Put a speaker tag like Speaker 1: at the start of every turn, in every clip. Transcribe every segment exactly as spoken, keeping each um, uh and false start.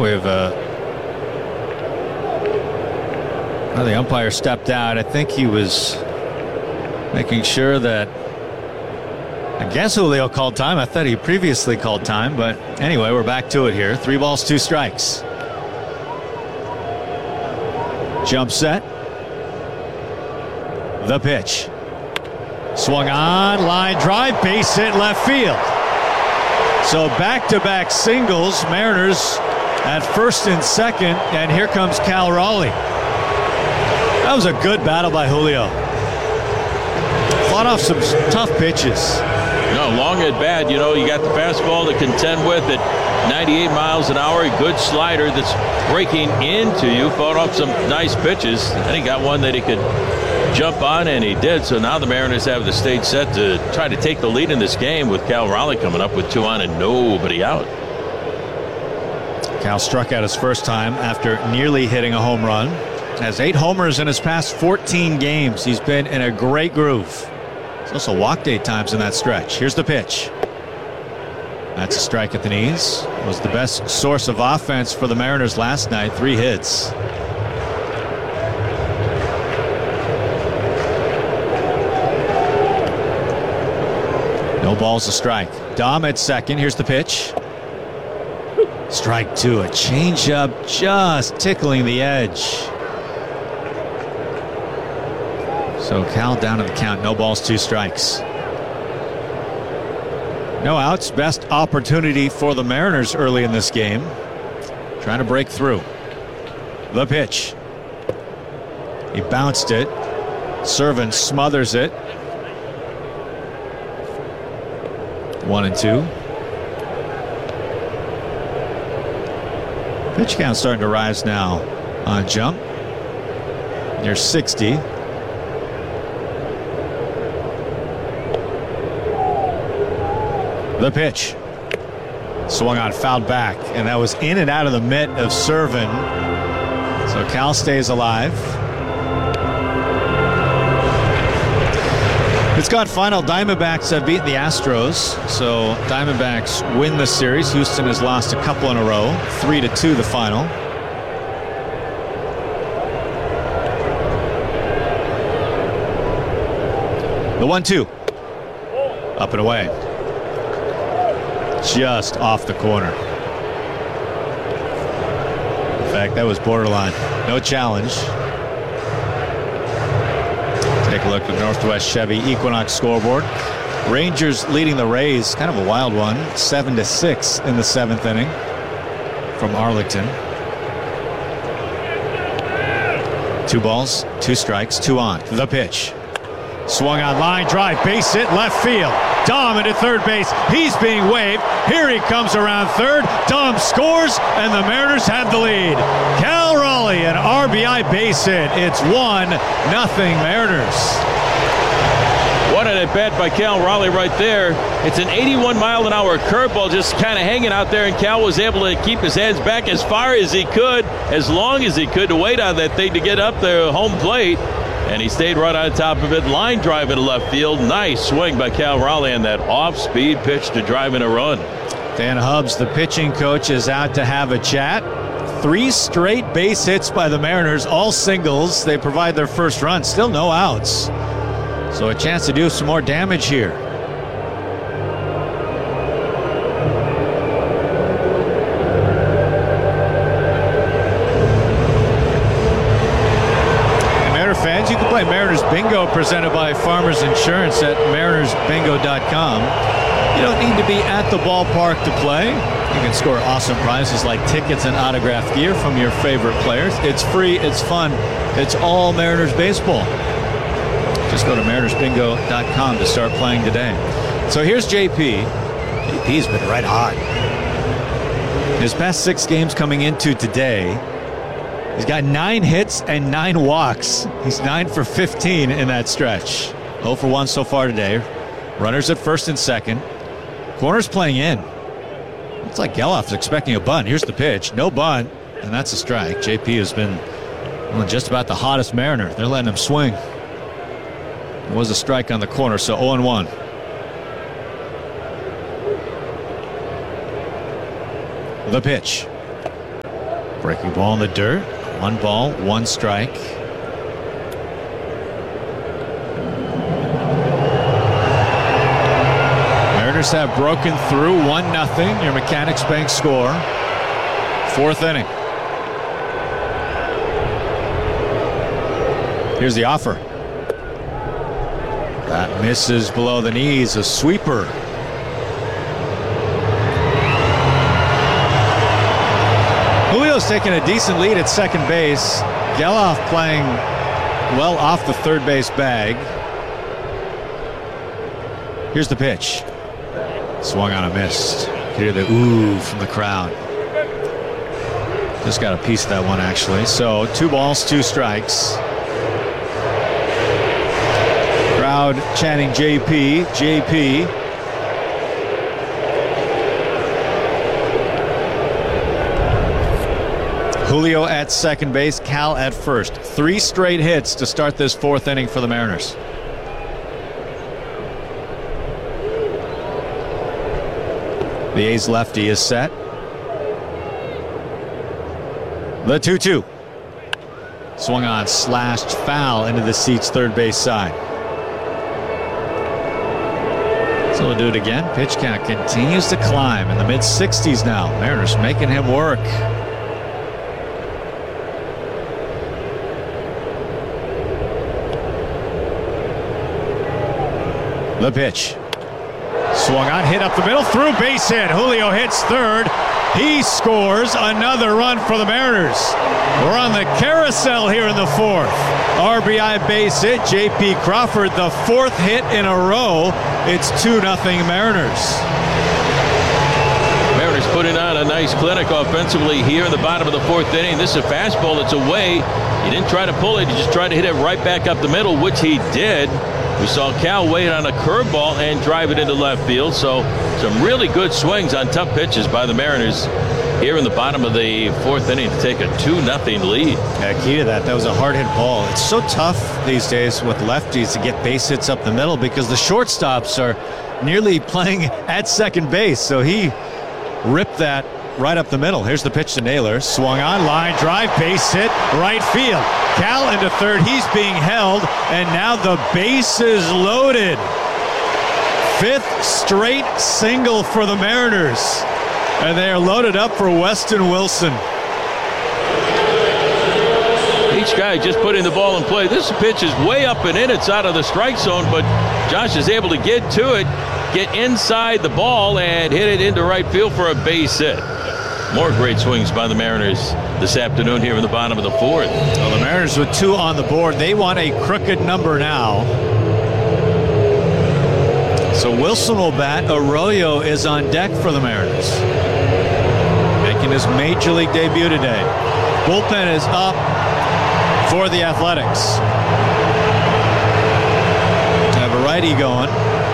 Speaker 1: Now we have uh, well, the umpire stepped out. I think he was making sure that, I guess Julio called time. I thought he previously called time, but anyway, we're back to it here. Three balls, two strikes. Jump set. The pitch. Swung on, line drive, base hit left field. So back-to-back singles, Mariners at first and second, and here comes Cal Raleigh. That was a good battle by Julio. Fought off some tough pitches.
Speaker 2: No, long at bat, you know, you got the fastball to contend with at ninety-eight miles an hour, a good slider that's breaking into you, fought off some nice pitches, and he got one that he could jump on, and he did. So now the Mariners have the stage set to try to take the lead in this game with Cal Raleigh coming up with two on and nobody out.
Speaker 1: Cal struck out his first time after nearly hitting a home run. Has eight homers in his past fourteen games. He's been in a great groove. He's also walked eight times in that stretch. Here's the pitch. That's a strike at the knees. Was the best source of offense for the Mariners last night. Three hits. No balls, a strike. Dom at second. Here's the pitch. Strike two. A changeup just tickling the edge. So Cal down to the count. No balls, two strikes. No outs. Best opportunity for the Mariners early in this game. Trying to break through. The pitch. He bounced it. Servant smothers it. One and two. Pitch count starting to rise now on jump. Near sixty. The pitch. Swung on, fouled back, and that was in and out of the mitt of Servin. So Cal stays alive. It's got final. Diamondbacks have beaten the Astros, so Diamondbacks win the series. Houston has lost a couple in a row. Three to two the final. The one two. Up and away. Just off the corner. In fact, that was borderline. No challenge. Take a look at the Northwest Chevy Equinox scoreboard. Rangers leading the Rays, kind of a wild one, seven to six in the seventh inning from Arlington. Two balls, two strikes, two on. The pitch. Swung on, line drive, base hit left field. Dom into third base. He's being waved. Here he comes around third. Dom scores, and the Mariners have the lead. Cal Raleigh, an R B I base hit. It's one nothing Mariners.
Speaker 2: What an at bat by Cal Raleigh right there. It's an eighty-one mile an hour curveball just kind of hanging out there, and Cal was able to keep his hands back as far as he could, as long as he could, to wait on that thing to get up the home plate. And he stayed right on top of it. Line drive into left field. Nice swing by Cal Raleigh and that off-speed pitch to drive in a run.
Speaker 1: Dan Hubbs, the pitching coach, is out to have a chat. Three straight base hits by the Mariners, all singles. They provide their first run. Still no outs. So a chance to do some more damage here. Fans, you can play Mariners Bingo presented by Farmers Insurance at mariners bingo dot com. You don't need to be at the ballpark to play. You can score awesome prizes like tickets and autographed gear from your favorite players. It's free, it's fun, it's all Mariners baseball. Just go to mariners bingo dot com to start playing today. So here's J P. J P's been red hot. His past six games coming into today, he's got nine hits and nine walks. He's nine for fifteen in that stretch. oh for one so far today. Runners at first and second. Corner's playing in. Looks like Gelof's expecting a bunt. Here's the pitch. No bunt, and that's a strike. J P has been well, just about the hottest Mariner. They're letting him swing. It was a strike on the corner, so oh and one. The pitch. Breaking ball in the dirt. One ball, one strike. Mariners have broken through one nothing. Your Mechanics Bank score. Fourth inning. Here's the offer. That misses below the knees. A sweeper. Julio's taking a decent lead at second base. Geloff playing well off the third base bag. Here's the pitch. Swung on a miss. Hear the ooh from the crowd. Just got a piece of that one, actually. So two balls, two strikes. Crowd chanting J P, J P. Julio at second base, Cal at first. Three straight hits to start this fourth inning for the Mariners. The A's lefty is set. The two two. Swung on, slashed foul into the seats third base side. So we'll do it again. Pitch count continues to climb in the mid sixties now. Mariners making him work. The pitch. Swung on, hit up the middle, through, base hit. Julio hits third. He scores another run for the Mariners. We're on the carousel here in the fourth. R B I base hit. J P Crawford, the fourth hit in a row. It's two nothing Mariners.
Speaker 2: Mariners putting on a nice clinic offensively here in the bottom of the fourth inning. This is a fastball that's away. He didn't try to pull it. He just tried to hit it right back up the middle, which he did. We saw Cal wait on a curveball and drive it into left field. So some really good swings on tough pitches by the Mariners here in the bottom of the fourth inning to take a two nothing lead.
Speaker 1: Yeah, key to that, that was a hard hit ball. It's so tough these days with lefties to get base hits up the middle because the shortstops are nearly playing at second base. So he ripped that right up the middle. Here's the pitch to Naylor. Swung on, line drive, base hit, right field. Cal into third. He's being held, and now the base is loaded. Fifth straight single for the Mariners, and they are loaded up for Weston Wilson.
Speaker 2: Each guy just putting the ball in play. This pitch is way up and in. It's out of the strike zone, but Josh is able to get to it, get inside the ball, and hit it into right field for a base hit. More great swings by the Mariners this afternoon here in the bottom of the fourth.
Speaker 1: Well, the Mariners with two on the board. They want a crooked number now. So Wilson will bat. Arroyo is on deck for the Mariners, making his major league debut today. Bullpen is up for the Athletics. Have a righty going.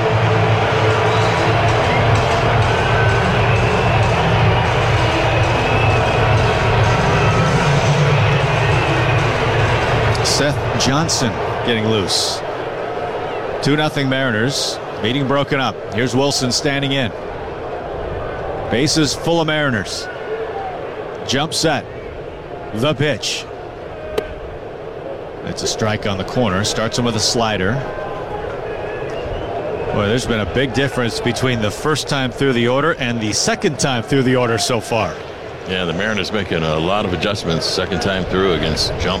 Speaker 1: Seth Johnson getting loose. two nothing Mariners. Meeting broken up. Here's Wilson standing in. Bases full of Mariners. Jump set. The pitch. It's a strike on the corner. Starts him with a slider. Boy, there's been a big difference between the first time through the order and the second time through the order so far.
Speaker 2: Yeah, the Mariners making a lot of adjustments second time through against Jump.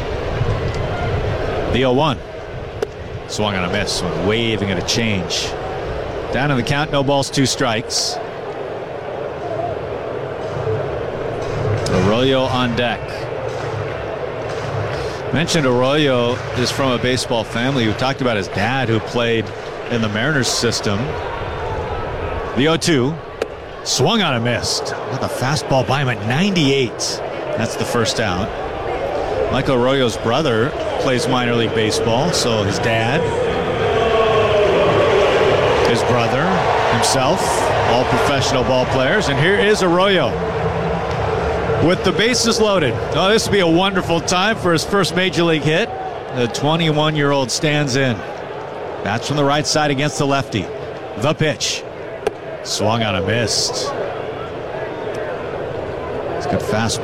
Speaker 1: The oh one. Swung on a miss, waving at a change. Down in the count, no balls, two strikes. Arroyo on deck. Mentioned Arroyo is from a baseball family. We talked about his dad who played in the Mariners system. The oh two. Swung on a missed. The fastball by him at ninety-eight. That's the first out. Michael Arroyo's brother plays minor league baseball, so his dad, his brother, himself, all professional ball players. And here is Arroyo with the bases loaded. Oh, this would be a wonderful time for his first major league hit. The twenty-one-year-old stands in. Bats from the right side against the lefty. The pitch. Swung on a missed. It's a good fastball.